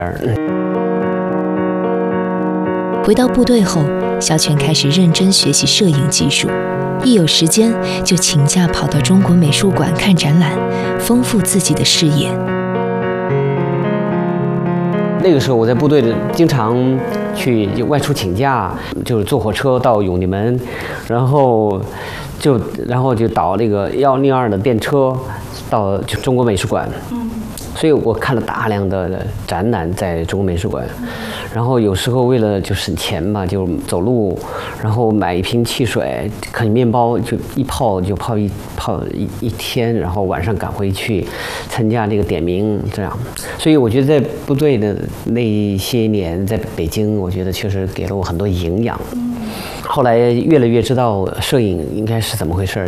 回到部队后，肖全开始认真学习摄影技术，一有时间就请假跑到中国美术馆看展览，丰富自己的视野。 那个时候我在部队里经常去外出请假，就是坐火车到永定门，然后就倒那个102的电车到中国美术馆。所以我看了大量的展览在中国美术馆，然后有时候为了就省钱嘛，就走路，然后买一瓶汽水，啃面包，就一泡一天，然后晚上赶回去参加这个点名，这样。所以我觉得在部队的那些年，在北京，我觉得确实给了我很多营养。后来越来越知道摄影应该是怎么回事。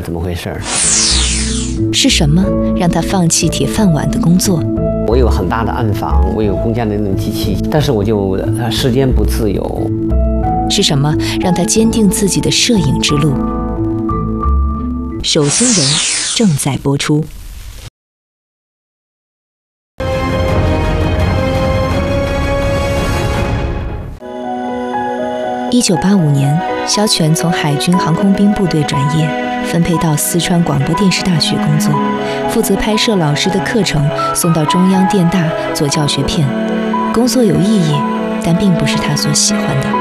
是什么让他放弃铁饭碗的工作？ 我有很大的暗房，我有公家的那种机器，但是我就时间不自由。 是什么让他坚定自己的摄影之路？手心人正在播出。1985年，肖全从海军航空兵部队转业，分配到四川广播电视大学工作，负责拍摄老师的课程，送到中央电大做教学片。工作有意义，但并不是他所喜欢的。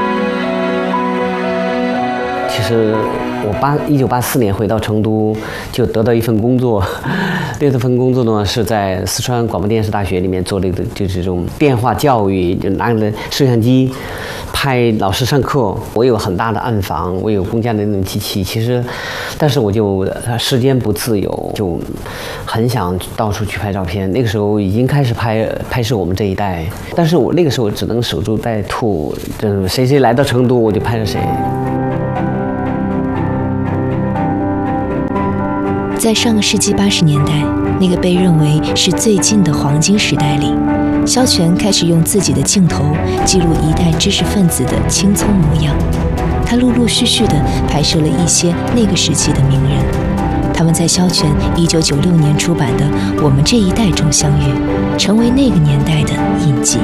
其实我1984年回到成都，就得到一份工作。这份工作呢是在四川广播电视大学里面做就是这种电话教育，就拿着摄像机拍老师上课。我有很大的暗房，我有公家的那种机器，但是我就时间不自由，就很想到处去拍照片。那个时候已经开始拍摄我们这一代，但是我那个时候只能守株待兔，谁来到成都我就拍着谁。 在上个世纪80年代，那个被认为是最近的黄金时代里，肖全开始用自己的镜头记录一代知识分子的青葱模样。他陆陆续续地拍摄了一些那个时期的名人，他们在肖全1996年出版的《我们这一代》中相遇，成为那个年代的印记。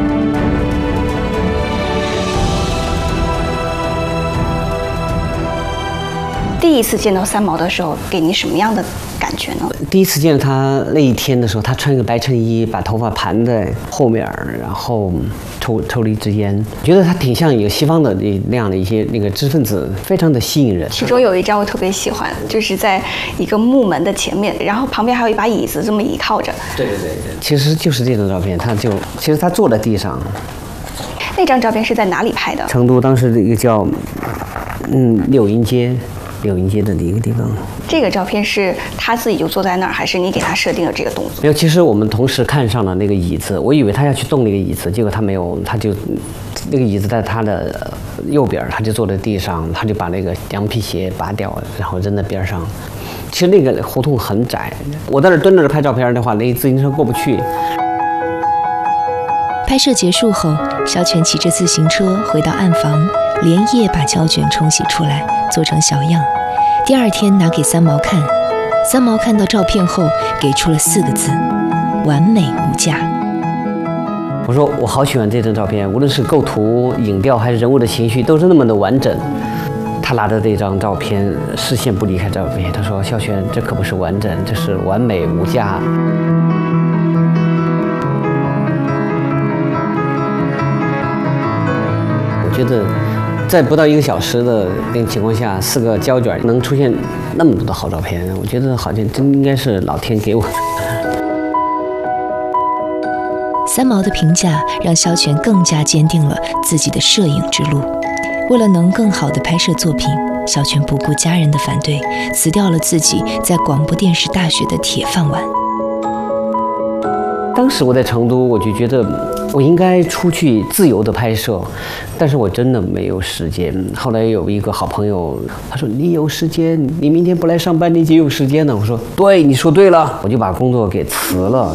第一次见到三毛的时候，给你什么样的感觉呢？ 第一次见到他那一天的时候，他穿一个白衬衣，把头发盘在后面，然后抽了一支烟，觉得他挺像一个西方的那样的一些那个知识分子，非常的吸引人。 其中有一张我特别喜欢，就是在一个木门的前面，然后旁边还有一把椅子，这么倚靠着。 对，其实就是这张照片，其实他坐在地上。 那张照片是在哪里拍的？ 成都当时的一个叫柳荫街的一个地方。 这个照片是他自己就坐在那儿，还是你给他设定了这个动作？ 没有，其实我们同时看上了那个椅子，我以为他要去动那个椅子，结果他没有，他就那个椅子在他的右边，他就坐在地上，他就把那个羊皮鞋拔掉，然后扔在边上。其实那个胡同很窄，我在那蹲着拍照片的话，那自行车过不去。 拍摄结束后，肖全骑着自行车回到暗房，连夜把胶卷冲洗出来，做成小样。第二天拿给三毛看，三毛看到照片后给出了4个字：完美无价。 我说我好喜欢这张照片，无论是构图、影调还是人物的情绪，都是那么的完整。他拿着这张照片，视线不离开照片，他说：“肖全，这可不是完整，这是完美无价。”我觉得，在不到1个小时的那个情况下，4个胶卷能出现那么多的好照片，我觉得好像真应该是老天给我的。 三毛的评价让肖全更加坚定了自己的摄影之路。为了能更好地拍摄作品，肖全不顾家人的反对，辞掉了自己在广播电视大学的铁饭碗。 当时我在成都，我就觉得我应该出去自由的拍摄，但是我真的没有时间。后来有一个好朋友，他说：“你有时间，你明天不来上班，你就有时间了。”我说：“对，你说对了。”我就把工作给辞了。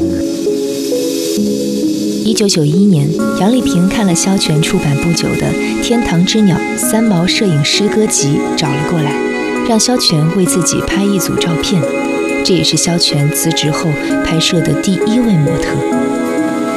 1991年，杨丽萍看了肖全出版不久的《天堂之鸟》三毛摄影诗歌集，找了过来，让肖全为自己拍一组照片。这也是肖全辞职后拍摄的第1位模特。